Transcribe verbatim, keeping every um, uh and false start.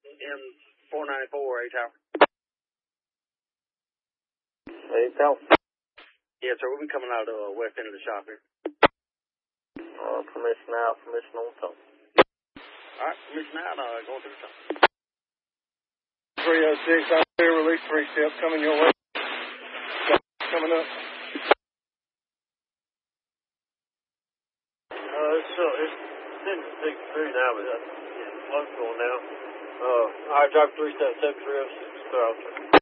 in four ninety-four, A-Tower. A-Tower? Yes, sir. We'll be coming out of the west end of the shop here. Uh, permission out, permission on top. All right, permission out, uh, going through the top. three oh six, out there, release three steps, coming your way. Coming up. Uh, it's, uh, it's ten to six three now, but that's, yeah, local now. Uh, all right, drive three seven seven three oh six, clear out there.